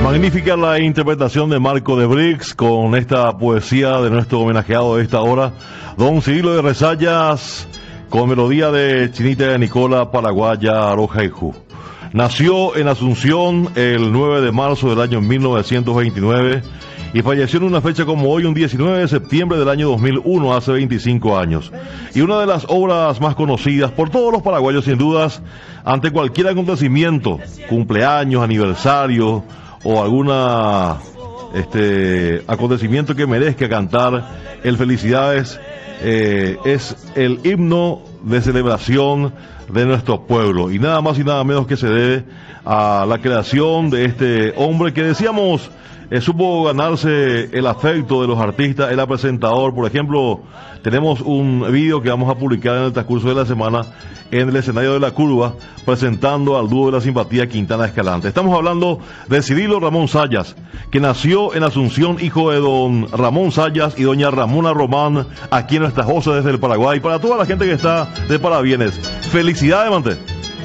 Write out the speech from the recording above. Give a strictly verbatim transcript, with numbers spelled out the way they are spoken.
Magnífica la interpretación de Marco de Brix con esta poesía de nuestro homenajeado de esta hora, don Cirilo de Resallas, con melodía de Chinita de Nicola Paraguaya Arojeju. Nació en Asunción el nueve de marzo del año mil novecientos veintinueve y falleció en una fecha como hoy, un diecinueve de septiembre del año dos mil uno, hace veinticinco años. Y una de las obras más conocidas por todos los paraguayos, sin dudas, ante cualquier acontecimiento, cumpleaños, aniversario o alguna este acontecimiento que merezca cantar el Felicidades, eh, es el himno de celebración de nuestro pueblo, y nada más y nada menos que se debe a la creación de este hombre que decíamos eh, supo ganarse el afecto de los artistas. Era presentador, por ejemplo, tenemos un vídeo que vamos a publicar en el transcurso de la semana en el escenario de La Curva, presentando al dúo de la simpatía Quintana Escalante. Estamos hablando de Cirilo Ramón Zayas, que nació en Asunción, hijo de don Ramón Zayas y doña Ramona Román, aquí en nuestras voces desde el Paraguay. Para toda la gente que está de parabienes, felicidades, Manté.